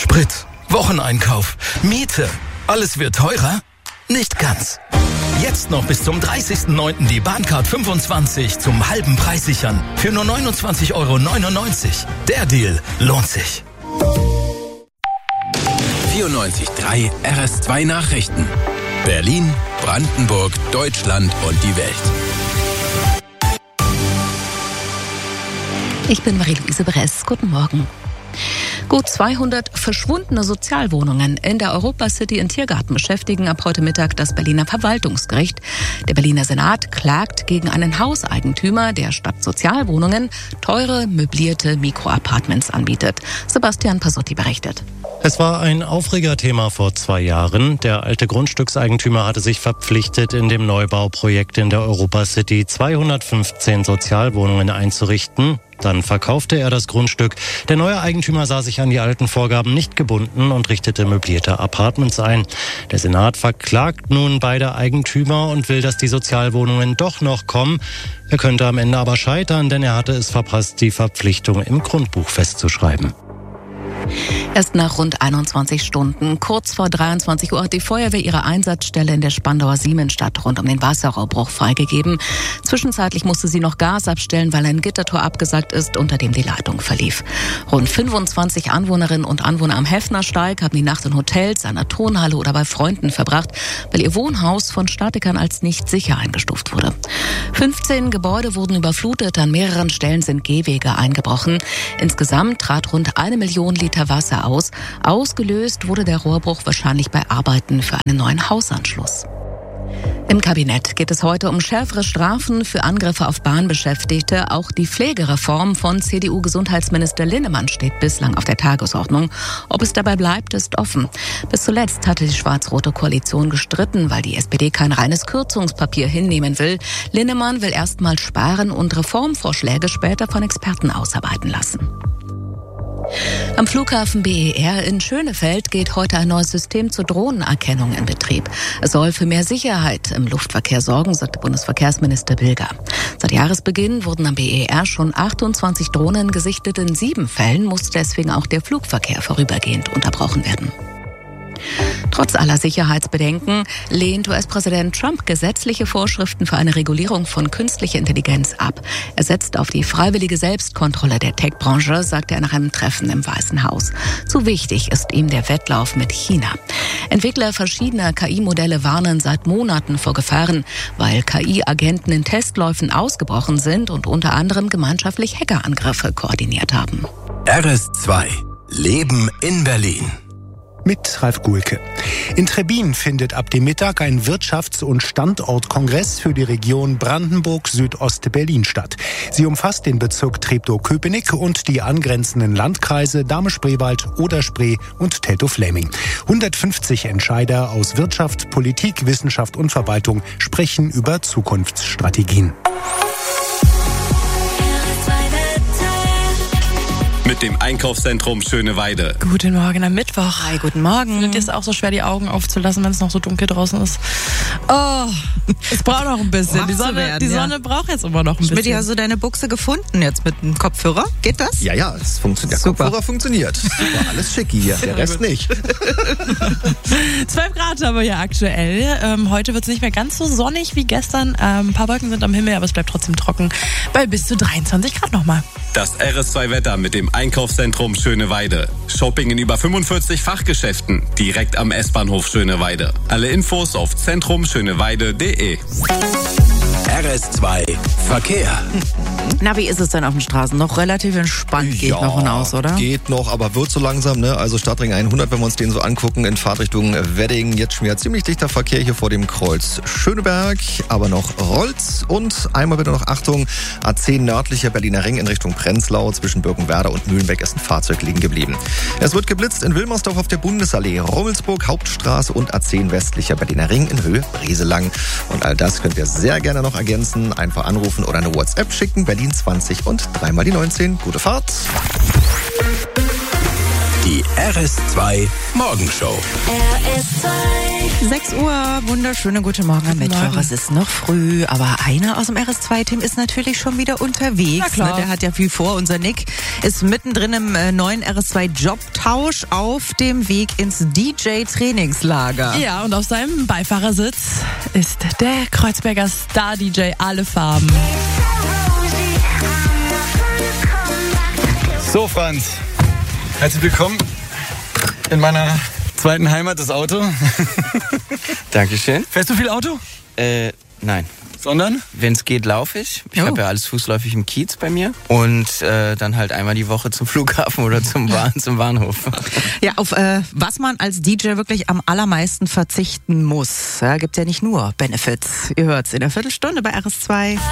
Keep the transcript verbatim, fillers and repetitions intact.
Sprit, Wocheneinkauf, Miete. Alles wird teurer? Nicht ganz. Jetzt noch bis zum dreißigsten neunten die Bahncard fünfundzwanzig zum halben Preis sichern. Für nur neunundzwanzig Euro neunundneunzig. Der Deal lohnt sich. vierundneunzig Komma drei R S zwei Nachrichten. Berlin, Brandenburg, Deutschland und die Welt. Ich bin Marie-Louise Bress. Guten Morgen. Gut zweihundert verschwundene Sozialwohnungen in der Europa-City in Tiergarten beschäftigen ab heute Mittag das Berliner Verwaltungsgericht. Der Berliner Senat klagt gegen einen Hauseigentümer, der statt Sozialwohnungen teure, möblierte Mikroapartments anbietet. Sebastian Pasotti berichtet. Es war ein Aufregerthema vor zwei Jahren. Der alte Grundstückseigentümer hatte sich verpflichtet, in dem Neubauprojekt in der Europa-City zweihundertfünfzehn Sozialwohnungen einzurichten. Dann verkaufte er das Grundstück. Der neue Eigentümer sah sich an die alten Vorgaben nicht gebunden und richtete möblierte Apartments ein. Der Senat verklagt nun beide Eigentümer und will, dass die Sozialwohnungen doch noch kommen. Er könnte am Ende aber scheitern, denn er hatte es verpasst, die Verpflichtung im Grundbuch festzuschreiben. Erst nach rund einundzwanzig Stunden, kurz vor dreiundzwanzig Uhr, hat die Feuerwehr ihre Einsatzstelle in der Spandauer Siemensstadt rund um den Wasserrohrbruch freigegeben. Zwischenzeitlich musste sie noch Gas abstellen, weil ein Gittertor abgesackt ist, unter dem die Leitung verlief. Rund fünfundzwanzig Anwohnerinnen und Anwohner am Heffnersteig haben die Nacht in Hotels, einer Turnhalle oder bei Freunden verbracht, weil ihr Wohnhaus von Statikern als nicht sicher eingestuft wurde. fünfzehn Gebäude wurden überflutet, an mehreren Stellen sind Gehwege eingebrochen. Insgesamt trat rund eine Million Liter Wasser aus. Ausgelöst wurde der Rohrbruch wahrscheinlich bei Arbeiten für einen neuen Hausanschluss. Im Kabinett geht es heute um schärfere Strafen für Angriffe auf Bahnbeschäftigte. Auch die Pflegereform von C D U-Gesundheitsminister Linnemann steht bislang auf der Tagesordnung. Ob es dabei bleibt, ist offen. Bis zuletzt hatte die schwarz-rote Koalition gestritten, weil die S P D kein reines Kürzungspapier hinnehmen will. Linnemann will erst mal sparen und Reformvorschläge später von Experten ausarbeiten lassen. Am Flughafen B E R in Schönefeld geht heute ein neues System zur Drohnenerkennung in Betrieb. Es soll für mehr Sicherheit im Luftverkehr sorgen, sagte Bundesverkehrsminister Bilger. Seit Jahresbeginn wurden am B E R schon achtundzwanzig Drohnen gesichtet. In sieben Fällen musste deswegen auch der Flugverkehr vorübergehend unterbrochen werden. Trotz aller Sicherheitsbedenken lehnt U S-Präsident Trump gesetzliche Vorschriften für eine Regulierung von künstlicher Intelligenz ab. Er setzt auf die freiwillige Selbstkontrolle der Tech-Branche, sagte er nach einem Treffen im Weißen Haus. Zu wichtig ist ihm der Wettlauf mit China. Entwickler verschiedener K I-Modelle warnen seit Monaten vor Gefahren, weil K I-Agenten in Testläufen ausgebrochen sind und unter anderem gemeinschaftlich Hackerangriffe koordiniert haben. R S zwei. Leben in Berlin. Mit Ralf Gulke. In Trebbin findet ab dem Mittag ein Wirtschafts- und Standortkongress für die Region Brandenburg-Südost-Berlin statt. Sie umfasst den Bezirk Treptow-Köpenick und die angrenzenden Landkreise Dahme-Spreewald, Oder-Spree und Teltow-Fläming. hundertfünfzig Entscheider aus Wirtschaft, Politik, Wissenschaft und Verwaltung sprechen über Zukunftsstrategien. Mit dem Einkaufszentrum Schöneweide. Guten Morgen am Mittwoch. Hi, guten Morgen. Findet ihr es auch so schwer, die Augen aufzulassen, wenn es noch so dunkel draußen ist? Oh, es braucht noch ein bisschen. Die Sonne, werden, die Sonne ja. braucht jetzt immer noch ein bisschen. Schmidt, hast du deine Buchse gefunden jetzt mit dem Kopfhörer? Geht das? Ja, ja, es funktioniert. Der Super. Kopfhörer funktioniert. Super, alles schicki hier. Der Rest nicht. zwölf Grad haben wir ja aktuell. Ähm, heute wird es nicht mehr ganz so sonnig wie gestern. Ähm, ein paar Wolken sind am Himmel, aber es bleibt trotzdem trocken. Bei bis zu dreiundzwanzig Grad nochmal. Das R S zwei Wetter mit dem Einkaufszentrum Schöneweide. Shopping in über fünfundvierzig Fachgeschäften. Direkt am S-Bahnhof Schöneweide. Alle Infos auf zentrum schöneweide punkt de. R S zwei Verkehr. Na, wie ist es denn auf den Straßen? Noch relativ entspannt, geht ja, noch von aus, oder? Geht noch, aber wird so langsam, ne? Also Stadtring hundert, wenn wir uns den so angucken, in Fahrtrichtung Wedding. Jetzt schon wieder ziemlich dichter Verkehr hier vor dem Kreuz Schöneberg, aber noch Rolls. Und einmal bitte noch Achtung, A zehn nördlicher Berliner Ring in Richtung Prenzlau. Zwischen Birkenwerder und Mühlenbeck ist ein Fahrzeug liegen geblieben. Es wird geblitzt in Wilmersdorf auf der Bundesallee, Rummelsburg, Hauptstraße und A zehn westlicher Berliner Ring in Höhe Breselang. Und all das könnt ihr sehr gerne noch ergänzen. Einfach anrufen oder eine WhatsApp schicken. Berlin zwanzig und dreimal die neunzehn. Gute Fahrt. Die R R S zwei Morgenshow. R S zwei. sechs Uhr, wunderschöne guten Morgen am Mittwoch. Morgen. Es ist noch früh, aber einer aus dem R S zwei Team ist natürlich schon wieder unterwegs. Na klar. Ne? Der hat ja viel vor. Unser Nick ist mittendrin im äh, neuen R S zwei Jobtausch auf dem Weg ins D J-Trainingslager. Ja, und auf seinem Beifahrersitz ist der Kreuzberger Star-D J Alle Farben. So, Franz, herzlich willkommen in meiner zweiten Heimat, das Auto. Dankeschön. Fährst du viel Auto? Äh, nein. Sondern? Wenn es geht, laufe ich. Ich Oh. habe ja alles fußläufig im Kiez bei mir. Und äh, dann halt einmal die Woche zum Flughafen oder zum, Bahn, zum Bahnhof. Ja, auf äh, was man als D J wirklich am allermeisten verzichten muss. Ja, gibt ja nicht nur Benefits. Ihr hört's in der Viertelstunde bei R S zwei.